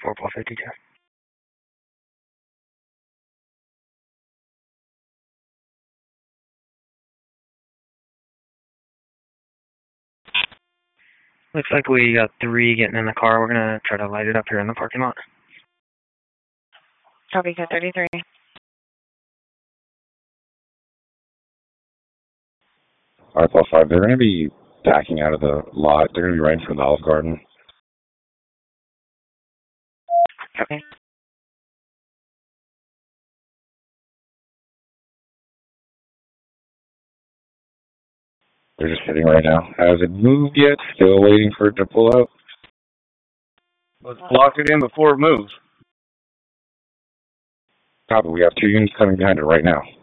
4+52. Looks like we got 3 getting in the car. We're going to try to light it up here in the parking lot. Copy, 33. R+5, they're going to be backing out of the lot. They're going to be right in front of the Olive Garden. Copy. They're just sitting right now. Has it moved yet? Still waiting for it to pull out? Let's block it in before it moves. Copy, we have 2 units coming behind it right now.